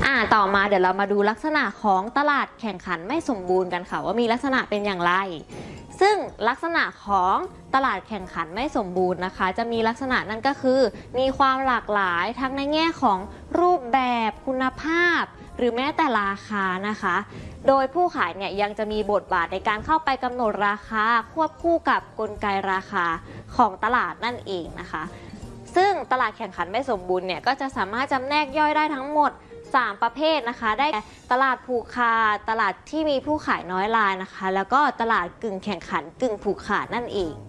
ต่อมาเดี๋ยวเรามาดูลักษณะของตลาดแข่งขันไม่สมบูรณ์กันค่ะว่ามีลักษณะเป็นอย่างไรซึ่งลักษณะของตลาดแข่งขันไม่สมบูรณ์นะคะจะมีลักษณะนั่นก็คือมีความหลากหลายทั้งในแง่ของรูปแบบคุณภาพหรือแม้แต่ราคานะคะโดยผู้ขายเนี่ยยังจะมีบทบาทในการเข้าไปกำหนดราคาควบคู่กับกลไกราคาของตลาดนั่นเองนะคะซึ่งตลาดแข่งขันไม่สมบูรณ์เนี่ยก็จะสามารถจำแนกย่อยได้ทั้งหมด3ประเภทนะคะได้ตลาดผูกขาดตลาดที่มีผู้ขายน้อยรายนะคะแล้วก็ตลาดกึ่งแข่งขันกึ่งผูกขาดนั่นเอง